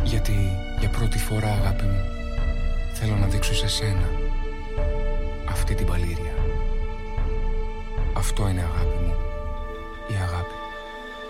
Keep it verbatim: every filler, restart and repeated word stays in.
Γιατί για πρώτη φορά, αγάπη μου, θέλω να δείξω σε σένα αυτή την παλήρια. Αυτό είναι, αγάπη μου,